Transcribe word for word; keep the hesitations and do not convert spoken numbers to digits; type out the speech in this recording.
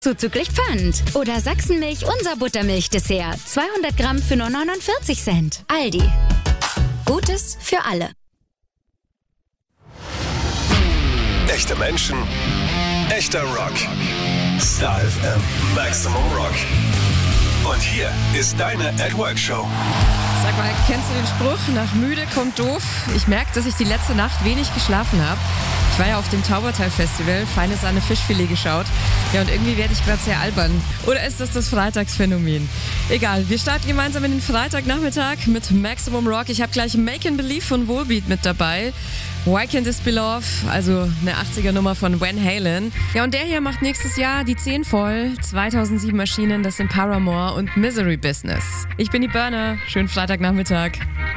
Zuzüglich Pfand. Oder Sachsenmilch, unser Buttermilch-Dessert. zweihundert Gramm für nur neunundvierzig Cent. Aldi. Gutes für alle. Echte Menschen, echter Rock. Star F M Maximum Rock. Und hier ist deine At Work Show. Sag mal, kennst du den Spruch, nach müde kommt doof? Ich merke, dass ich die letzte Nacht wenig geschlafen habe. Ich war ja auf dem Taubertal-Festival, feines Sahne Fischfilet geschaut. Ja, und irgendwie werde ich gerade sehr albern. Oder ist das das Freitagsphänomen? Egal, wir starten gemeinsam in den Freitagnachmittag mit Maximum Rock. Ich habe gleich Make and Believe von Volbeat mit dabei. Why Can't This Be Love, also eine achtziger-Nummer von Van Halen. Ja, und der hier macht nächstes Jahr die zehn voll. zweitausendsieben erschienen, das sind Paramore und Misery Business. Ich bin die Burner, schönen Freitagnachmittag.